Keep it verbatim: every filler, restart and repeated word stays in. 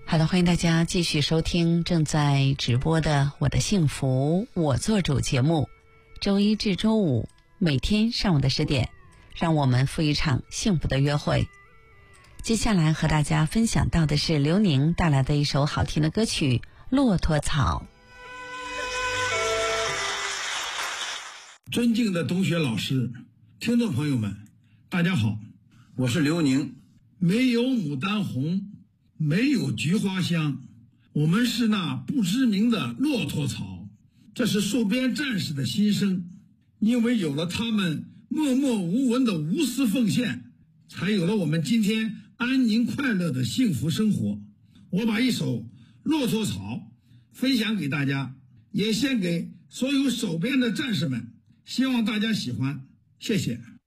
好的，欢迎大家继续收听正在直播的我的幸福我做主节目，周一至周五每天上午的十点，让我们赴一场幸福的约会。接下来和大家分享到的是刘宁带来的一首好听的歌曲《骆驼草》。 尊敬的同学老师、听众朋友们，大家好，我是刘宁。没有牡丹红，没有菊花香，我们是那不知名的骆驼草。这是戍边战士的心声，因为有了他们默默无闻的无私奉献，才有了我们今天安宁快乐的幸福生活。我把一首《骆驼草》分享给大家，也献给所有守边的战士们，希望大家喜欢，谢谢。